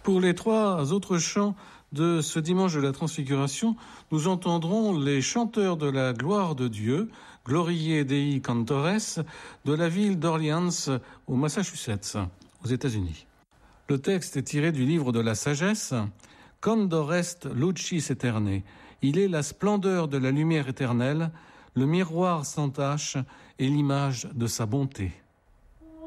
Pour les 3 autres chants de ce dimanche de la Transfiguration, nous entendrons les chanteurs de la gloire de Dieu, Gloriae Dei Cantores, de la ville d'Orleans, au Massachusetts, aux États-Unis. Le texte est tiré du livre de la sagesse, Candor est lucis aeternae. Il est la splendeur de la lumière éternelle, le miroir sans tache et l'image de sa bonté.